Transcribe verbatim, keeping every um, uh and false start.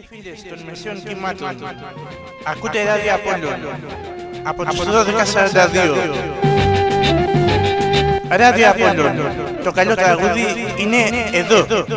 φίλες των μεσαίων κυμάτων, ακούτε ράδιο Απόλλων από τις δώδεκα σαράντα δύο. Ράδιο Απόλλων, το καλό τραγούδι είναι εδώ.